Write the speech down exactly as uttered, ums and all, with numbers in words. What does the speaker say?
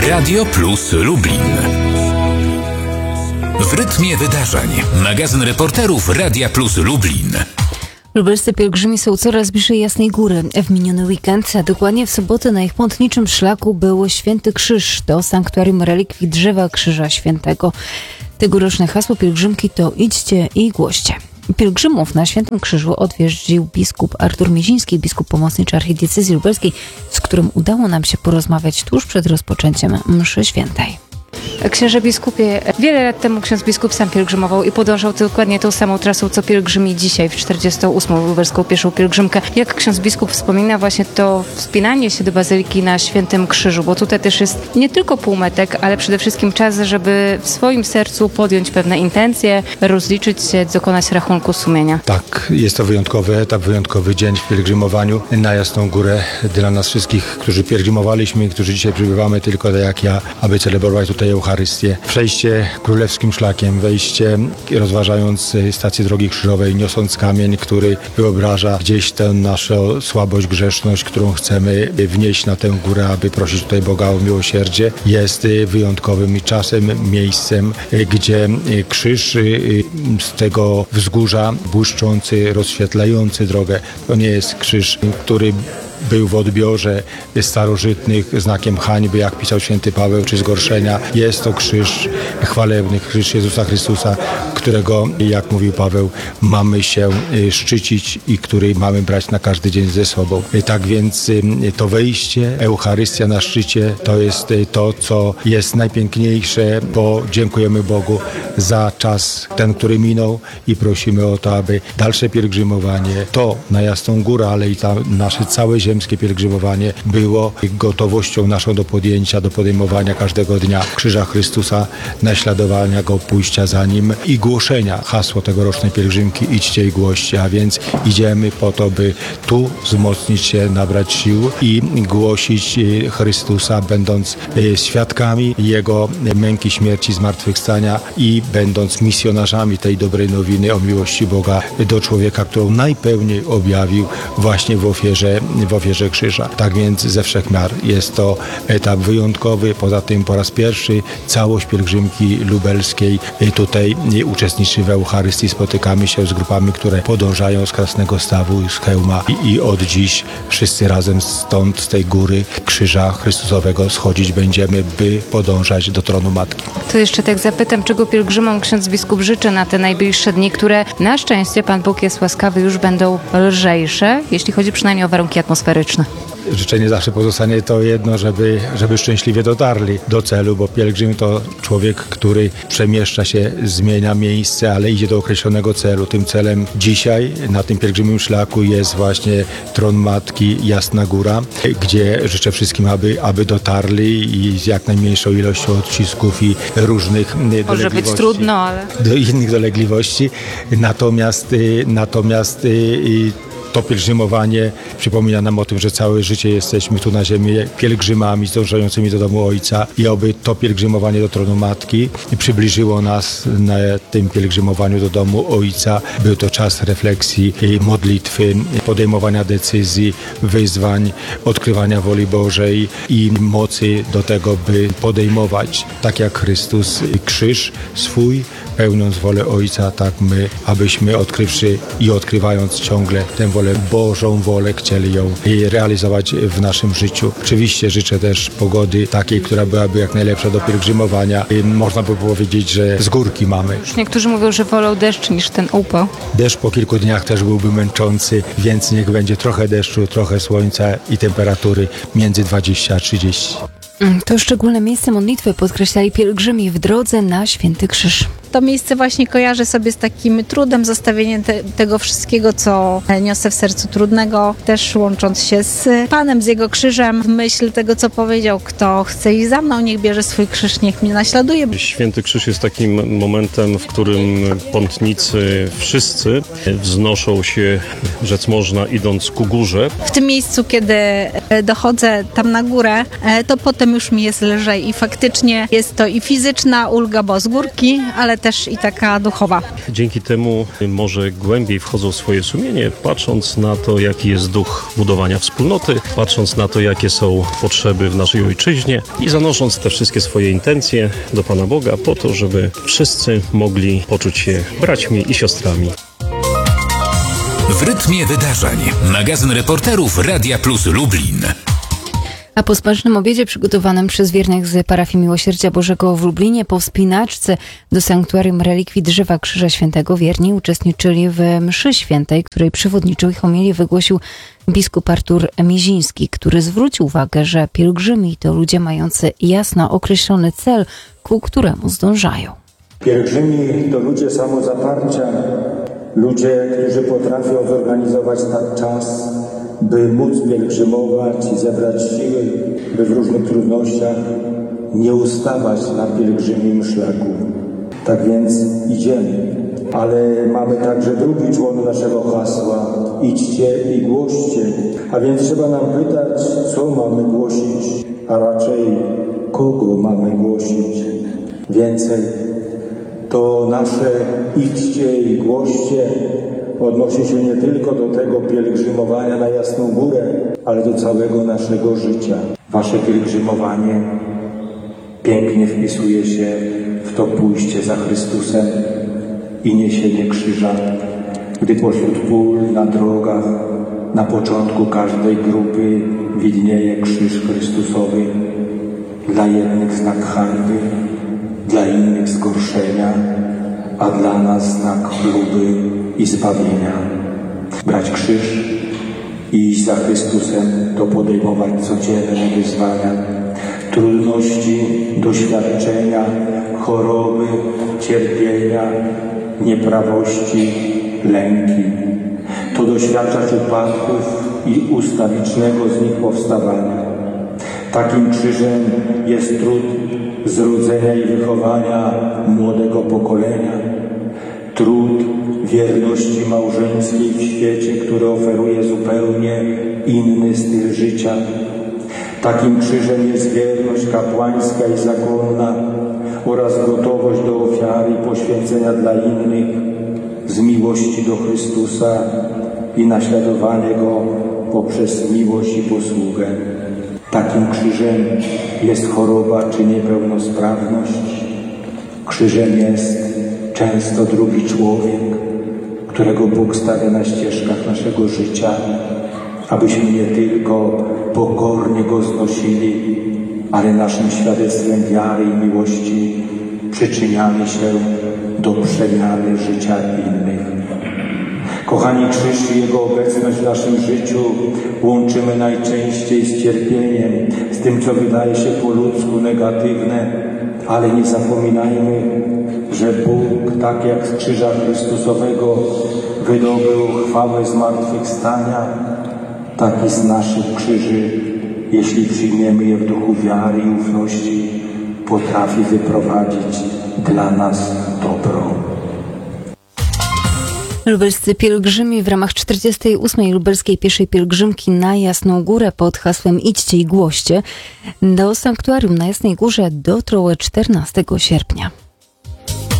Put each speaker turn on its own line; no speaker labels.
Radio Plus Lublin. W rytmie wydarzeń. Magazyn reporterów Radia Plus Lublin.
Lubelscy pielgrzymi są coraz bliżej Jasnej Góry. W miniony weekend, a dokładnie w sobotę, na ich pątniczym szlaku był Święty Krzyż do sanktuarium relikwii drzewa Krzyża Świętego. Tegoroczne hasło pielgrzymki to idźcie i głoście. Pielgrzymów na Świętym Krzyżu odwiedził biskup Artur Mieziński, biskup pomocniczy archidiecezji lubelskiej, z którym udało nam się porozmawiać tuż przed rozpoczęciem mszy świętej. Księże biskupie, wiele lat temu ksiądz biskup sam pielgrzymował i podążał dokładnie tą samą trasą, co pielgrzymi dzisiaj w czterdziestą ósmą lubelską pieszą pielgrzymkę. Jak ksiądz biskup wspomina właśnie to wspinanie się do Bazyliki na Świętym Krzyżu, bo tutaj też jest nie tylko półmetek, ale przede wszystkim czas, żeby w swoim sercu podjąć pewne intencje, rozliczyć się, dokonać rachunku sumienia.
Tak, jest to wyjątkowy etap, wyjątkowy dzień w pielgrzymowaniu na Jasną Górę dla nas wszystkich, którzy pielgrzymowaliśmy, którzy dzisiaj przybywamy tylko tak jak ja, aby celebrować tutaj Eucharystię. Przejście królewskim szlakiem, wejście rozważając stację drogi krzyżowej, niosąc kamień, który wyobraża gdzieś tę naszą słabość, grzeszność, którą chcemy wnieść na tę górę, aby prosić tutaj Boga o miłosierdzie, jest wyjątkowym czasem, miejscem, gdzie krzyż z tego wzgórza błyszczący, rozświetlający drogę. To nie jest krzyż, który był w odbiorze starożytnych znakiem hańby, jak pisał święty Paweł, czy zgorszenia. Jest to krzyż chwalebny, krzyż Jezusa Chrystusa, którego, jak mówił Paweł, mamy się szczycić i który mamy brać na każdy dzień ze sobą. Tak więc to wejście, Eucharystia na szczycie, to jest to, co jest najpiękniejsze, bo dziękujemy Bogu za czas ten, który minął i prosimy o to, aby dalsze pielgrzymowanie, to na Jasną Górę, ale i ta nasze całe ziemskie pielgrzymowanie było gotowością naszą do podjęcia, do podejmowania każdego dnia Krzyża Chrystusa, naśladowania Go, pójścia za Nim i głoszenia. Hasło tegorocznej pielgrzymki idźcie i głoście, a więc idziemy po to, by tu wzmocnić się, nabrać sił i głosić Chrystusa, będąc świadkami Jego męki, śmierci, zmartwychwstania i będąc misjonarzami tej dobrej nowiny o miłości Boga do człowieka, którą najpełniej objawił właśnie w ofierze, w ofierze krzyża. Tak więc ze wszech miar jest to etap wyjątkowy. Poza tym po raz pierwszy całość pielgrzymki lubelskiej tutaj uczestniczy w Eucharystii. Spotykamy się z grupami, które podążają z Krasnego Stawu i z Chełma i, i od dziś wszyscy razem stąd, z tej góry Krzyża Chrystusowego schodzić będziemy, by podążać do tronu Matki.
To jeszcze tak zapytam, czego pielgrzymom ksiądz biskup życzy na te najbliższe dni, które na szczęście Pan Bóg jest łaskawy, już będą lżejsze, jeśli chodzi przynajmniej o warunki atmosferyczne.
Życzenie zawsze pozostanie to jedno, żeby, żeby szczęśliwie dotarli do celu, bo pielgrzym to człowiek, który przemieszcza się, zmienia miejsce, ale idzie do określonego celu. Tym celem dzisiaj na tym pielgrzymim szlaku jest właśnie tron Matki, Jasna Góra, gdzie życzę wszystkim, aby, aby dotarli i z jak najmniejszą ilością odcisków i różnych dolegliwości.
Może być trudno, ale...
Do innych dolegliwości. Natomiast, natomiast to pielgrzymowanie przypomina nam o tym, że całe życie jesteśmy tu na ziemi pielgrzymami zdążającymi do domu Ojca i oby to pielgrzymowanie do tronu Matki przybliżyło nas na tym pielgrzymowaniu do domu Ojca. Był to czas refleksji, modlitwy, podejmowania decyzji, wyzwań, odkrywania woli Bożej i mocy do tego, by podejmować, tak jak Chrystus, krzyż swój, pełniąc wolę Ojca, tak my, abyśmy odkrywszy i odkrywając ciągle tę wolę Bożą wolę, chcieli ją realizować w naszym życiu. Oczywiście życzę też pogody takiej, która byłaby jak najlepsza do pielgrzymowania. Można by powiedzieć, że z górki mamy.
Już niektórzy mówią, że wolą deszcz niż ten upał.
Deszcz po kilku dniach też byłby męczący, więc niech będzie trochę deszczu, trochę słońca i temperatury między dwadzieścia a trzydzieści.
To szczególne miejsce modlitwy podkreślali pielgrzymi w drodze na Święty Krzyż.
To miejsce właśnie kojarzy sobie z takim trudem, zostawieniem te, tego wszystkiego, co niosę w sercu trudnego, też łącząc się z Panem, z Jego krzyżem, w myśl tego, co powiedział, kto chce iść za mną, niech bierze swój krzyż, niech mnie naśladuje.
Święty Krzyż jest takim momentem, w którym pątnicy wszyscy wznoszą się, rzec można, idąc ku górze.
W tym miejscu, kiedy dochodzę tam na górę, to potem już mi jest lżej i faktycznie jest to i fizyczna ulga, bo z górki, ale też i taka duchowa.
Dzięki temu może głębiej wchodzą w swoje sumienie, patrząc na to, jaki jest duch budowania wspólnoty, patrząc na to, jakie są potrzeby w naszej ojczyźnie i zanosząc te wszystkie swoje intencje do Pana Boga po to, żeby wszyscy mogli poczuć się braćmi i siostrami.
W rytmie wydarzeń. Magazyn reporterów Radia Plus Lublin.
A po smacznym obiedzie przygotowanym przez wiernych z parafii Miłosierdzia Bożego w Lublinie po wspinaczce do sanktuarium relikwii Drzewa Krzyża Świętego wierni uczestniczyli w mszy świętej, której przewodniczył i homilię wygłosił biskup Artur Miziński, który zwrócił uwagę, że pielgrzymi to ludzie mający jasno określony cel, ku któremu zdążają.
Pielgrzymi to ludzie samozaparcia, ludzie, którzy potrafią zorganizować tak czas, by móc pielgrzymować i zebrać siły, by w różnych trudnościach nie ustawać na pielgrzymim szlaku. Tak więc idziemy, ale mamy także drugi człon naszego hasła: idźcie i głoście. A więc trzeba nam pytać, co mamy głosić, a raczej kogo mamy głosić. Więcej, to nasze idźcie i głoście odnosi się nie tylko do tego pielgrzymowania na Jasną Górę, ale do całego naszego życia. Wasze pielgrzymowanie pięknie wpisuje się w to pójście za Chrystusem i niesienie krzyża, gdy pośród pól, na drogach, na początku każdej grupy widnieje krzyż Chrystusowy, dla jednych znak hańby, dla innych zgorszenia, a dla nas znak chluby i zbawienia. Brać krzyż i iść za Chrystusem to podejmować codzienne wyzwania, trudności, doświadczenia, choroby, cierpienia, nieprawości, lęki. To doświadczać upadków i ustawicznego z nich powstawania. Takim krzyżem jest trud zrodzenia i wychowania młodego pokolenia, trud wierności małżeńskiej w świecie, który oferuje zupełnie inny styl życia. Takim krzyżem jest wierność kapłańska i zakonna oraz gotowość do ofiary i poświęcenia dla innych z miłości do Chrystusa i naśladowanie Go poprzez miłość i posługę. Takim krzyżem jest choroba czy niepełnosprawność. Krzyżem jest często drugi człowiek, którego Bóg stawia na ścieżkach naszego życia, abyśmy nie tylko pokornie Go znosili, ale naszym świadectwem wiary i miłości przyczyniali się do przemiany życia innych. Kochani, krzyż i Jego obecność w naszym życiu łączymy najczęściej z cierpieniem, z tym, co wydaje się po ludzku negatywne, ale nie zapominajmy, że Bóg, tak jak z krzyża Chrystusowego wydobył chwałę zmartwychwstania, tak i z naszych krzyży, jeśli przyjmiemy je w duchu wiary i ufności, potrafi wyprowadzić dla nas dobro.
Lubelscy pielgrzymi w ramach czterdziestej ósmej lubelskiej pieszej pielgrzymki na Jasną Górę pod hasłem Idźcie i głoście do sanktuarium na Jasnej Górze dotrą czternastego sierpnia.